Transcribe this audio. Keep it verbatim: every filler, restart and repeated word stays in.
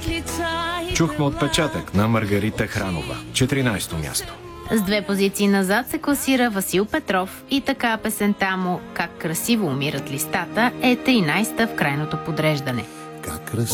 Чухме отпечатък на Маргарита Хранова. четиринайсето място. С две позиции назад се класира Васил Петров и така песента му "Как красиво умират листата" е тринайста в крайното подреждане. Как